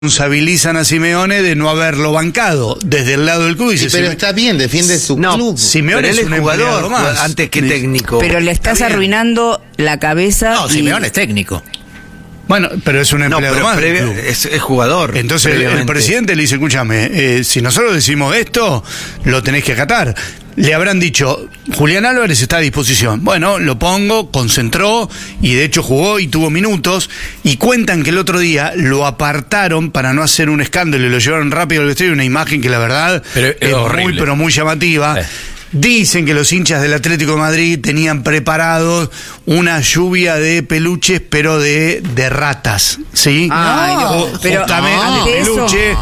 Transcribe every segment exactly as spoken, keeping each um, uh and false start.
responsabilizan a Simeone de no haberlo bancado desde el lado del club. Y sí, dice, pero Sime... está bien, defiende su no, club. Simeone pero él es un jugador más antes que técnico. Pero le estás arruinando la cabeza. No, y... Simeone es técnico. Bueno, pero es un empleado no, más del previo, club. Es, es jugador. Entonces el presidente le dice, escúchame, eh, si nosotros decimos esto, lo tenés que acatar. Le habrán dicho, Julián Álvarez está a disposición. Bueno, lo pongo, concentró y de hecho jugó y tuvo minutos. Y cuentan que el otro día lo apartaron para no hacer un escándalo y lo llevaron rápido al vestuario. Una imagen que la verdad pero es, es horrible. muy, pero muy llamativa. Eh. Dicen que los hinchas del Atlético de Madrid tenían preparados una lluvia de peluches, pero de, de ratas, ¿sí? Ay, no, pero justamente no. de peluche.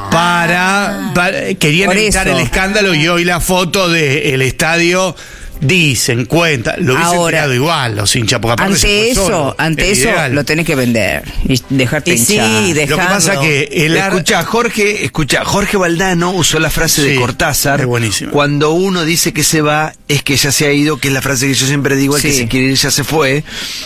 Para, para querían Por evitar eso. el escándalo y hoy la foto del estadio dicen, cuenta, lo hubiesen Ahora, tirado igual los hinchas, porque aparte se Ante fue eso, solo, ante es eso ideal. lo tenés que vender y dejarte Y sí, hinchar. dejarlo. Lo que pasa que el ar... Escucha, Jorge, escucha, Jorge Valdano usó la frase Sí, de Cortázar. es buenísimo. Cuando uno dice que se va, es que ya se ha ido, que es la frase que yo siempre digo, el que Sí. se quiere ir ya se fue.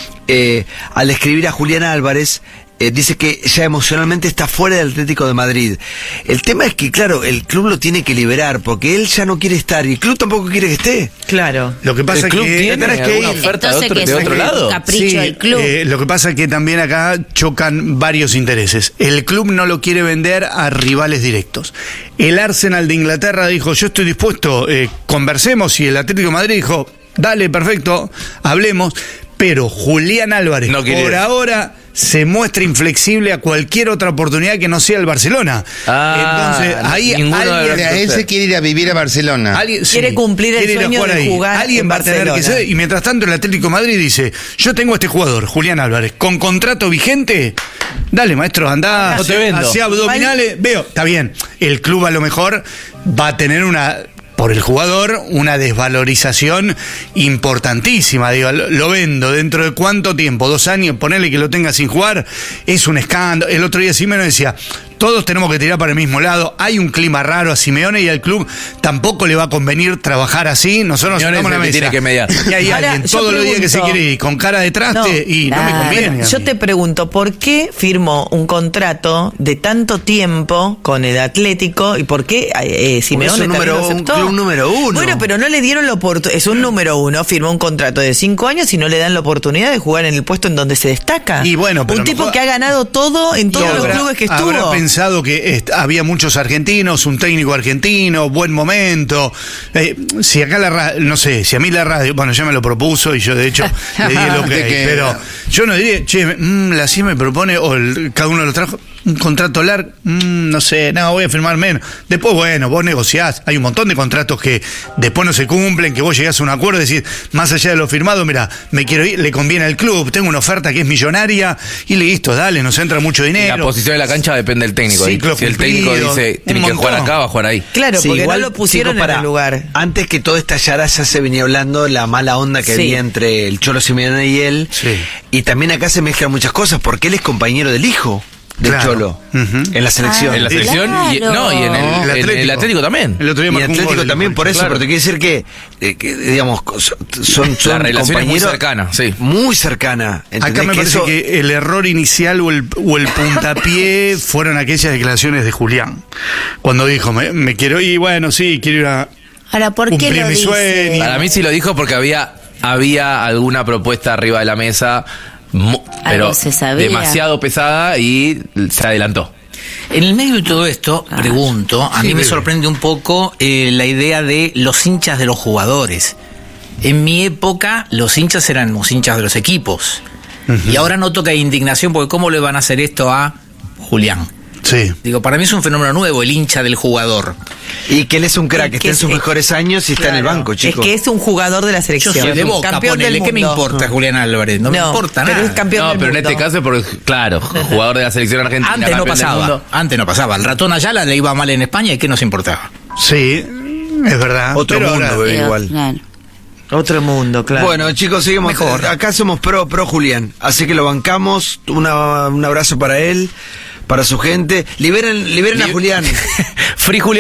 Eh, al escribir a Julián Álvarez, eh, dice que ya emocionalmente está fuera del Atlético de Madrid. El tema es que, claro, el club lo tiene que liberar, porque él ya no quiere estar, y el club tampoco quiere que esté. Claro. Lo que pasa ¿El es club que tiene tenés que alguna ir. oferta de Entonces, otro, que de es otro un lado? capricho Sí, del club. eh, lo que pasa es que también acá chocan varios intereses. El club no lo quiere vender a rivales directos. El Arsenal de Inglaterra dijo, yo estoy dispuesto, eh, conversemos, y el Atlético de Madrid dijo, dale, perfecto, hablemos. Pero Julián Álvarez, No quiere. por ahora, se muestra inflexible a cualquier otra oportunidad que no sea el Barcelona. Ah, Entonces, ahí ninguno de alguien, O sea, él se quiere ir a vivir a Barcelona. alguien- Quiere cumplir el quiere ir a sueño jugar de ahí. jugar Alguien en va a tener que Barcelona. ser. Y mientras tanto, el Atlético de Madrid dice: yo tengo a este jugador, Julián Álvarez, con contrato vigente. Dale, maestro, andá, No te vendo. hacia abdominales. Veo, está bien. El club a lo mejor va a tener una. Por el jugador, una desvalorización importantísima. Digo, lo, lo vendo dentro de cuánto tiempo, dos años, ponerle que lo tenga sin jugar, es un escándalo. El otro día Simeone decía, todos tenemos que tirar para el mismo lado, hay un clima raro a Simeone y al club tampoco le va a convenir trabajar así. Nosotros nos Simeone sentamos es en la el que mesa tiene que mediar. y hay Ahora, alguien yo todos los días que se pregunto- quiere ir con cara de traste No, y no me claro. conviene. a Yo mí. te pregunto, ¿por qué firmó un contrato de tanto tiempo con el Atlético y por qué eh, Simeone es un también número- lo un aceptó? club número uno. Bueno, pero no le dieron la oportunidad. Es un número uno, firmó un contrato de cinco años y no le dan la oportunidad de jugar en el puesto en donde se destaca. Y bueno, pero un a lo tipo mejor- que ha ganado todo en todos Y los habrá- clubes que Habrá estuvo. pensado que est- había muchos argentinos, un técnico argentino, buen momento. Eh, si acá la radio, no sé, si a mí la radio, bueno, ya me lo propuso y yo de hecho le di el ok, ¿De qué? pero yo no diría, che, mm, la C I E me propone, o el- cada uno lo trajo, un contrato largo, mm, no sé, no, voy a firmar menos. Después, bueno, vos negociás, hay un montón de contratos que después no se cumplen, que vos llegás a un acuerdo y decís, más allá de lo firmado, mira, me quiero ir, le conviene al club, tengo una oferta que es millonaria, y listo, dale, nos entra mucho dinero. La posición de la cancha depende del técnico. ahí. Ciclo Si el técnico cumplido, dice, un tiene que jugar montón. acá, va a jugar ahí. Claro, Sí, porque igual, no lo pusieron chicos, en pará. el lugar. Antes que toda esta yarada ya se venía hablando la mala onda que Sí. había entre el Cholo Simeone y él. Sí. Y también acá se mezclan muchas cosas, porque él es compañero del hijo del Claro. Cholo Ujú. en la selección. Ah, En la Claro. selección y, no, y en el, El en Atlético. el Atlético también. El otro día Y marcó un Atlético gol, también por eso, claro. pero te quiere decir que, eh, que, digamos, son, son La relación es muy compañeros cercana, sí. muy cercana. Acá ¿Entendés? me Que parece eso- que el error inicial o el, o el puntapié fueron aquellas declaraciones de Julián. Cuando dijo, me, me quiero ir, bueno, sí, quiero ir a... Ahora, ¿por qué Cumplir lo mi dice? sueño. Para mí sí lo dijo porque había, había alguna propuesta arriba de la mesa, mu- pero se sabía. demasiado pesada y se adelantó. En el medio de todo esto, Ah. pregunto, a Sí, mí me bebe. sorprende un poco eh, la idea de los hinchas de los jugadores. En mi época, los hinchas eran los hinchas de los equipos. Y ahora noto que hay indignación porque ¿cómo le van a hacer esto a Julián? Sí. Digo, para mí es un fenómeno nuevo, el hincha del jugador. Y que él es un crack, que Es que está en sus es- mejores años y está en el Claro, banco, chicos. Es que es un jugador de la Yo selección. soy de Boca, campeón del ponele, ¿qué me mundo. importa Julián Álvarez? No, me No, importa pero nada. es campeón No, del pero en mundo. este caso, porque, claro, jugador de la selección argentina. Antes no campeón del pasaba, mundo. antes no pasaba. El ratón Ayala le iba mal en España y ¿qué nos importaba? Sí, es verdad. Otro Pero mundo, ahora- bebé. Pero, igual. claro. Otro mundo, claro. Bueno, chicos, seguimos. Mejor. Acá somos pro, pro Julián, así que lo bancamos. Una- un abrazo para él, para su gente. Liberen, liberen a Li- Julián. Free Julián.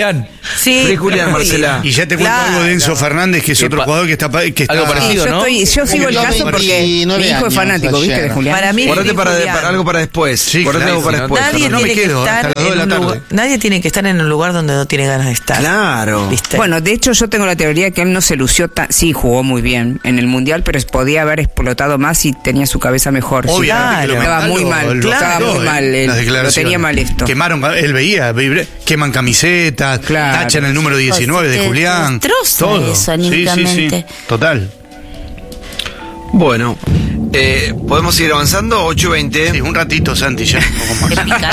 Sí. Free Julián, Marcela. Y ya te cuento Claro. algo de Enzo Fernández, que es Que otro pa- jugador que está, pa- que está algo Sí, parecido, yo, ¿no? estoy, yo sigo el Yo caso porque mi veintinueve hijo es años fanático, ¿viste? ayer. De Julián. Para mí, Guardate Free para, Julián. para algo para después. Sí, Guardate claro, algo para si no- después. Nadie No me tiene que quedo hasta estar las dos de en la un tarde. lugar, nadie tiene que estar en un lugar donde no tiene ganas de estar. Claro. ¿Viste? Bueno, de hecho yo tengo la teoría que él no se lució tan... Sí, jugó muy bien en el Mundial, pero podía haber explotado más y tenía su cabeza mejor. Sí. Obviamente que lo Estaba mental muy lo- mal, lo estaba afectó, muy eh, mal, él, las lo declaraciones. tenía mal esto. Quemaron, él veía, vibre- queman camisetas, Claro. tachan el número diecinueve de Te Julián. destroza Todo. eso Sí, sí, sí, anímicamente. total. Bueno, eh, ¿podemos seguir avanzando? ocho y veinte. Sí, un ratito, Santi, ya un poco más. Te pica